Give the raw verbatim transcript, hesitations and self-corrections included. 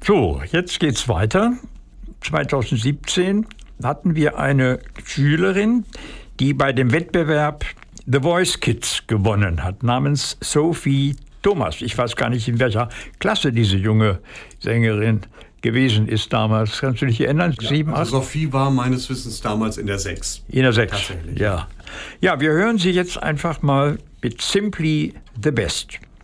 So, jetzt geht's weiter. zweitausendsiebzehn hatten wir eine Schülerin, die bei dem Wettbewerb The Voice Kids gewonnen hat, namens Sophie Thomas. Ich weiß gar nicht, in welcher Klasse diese junge Sängerin gewesen ist damals. Kannst du dich erinnern? Ja, Sieben, also Sophie war meines Wissens damals in der sechs. In der sechs, tatsächlich. ja. Ja, wir hören sie jetzt einfach mal mit Simply the Best.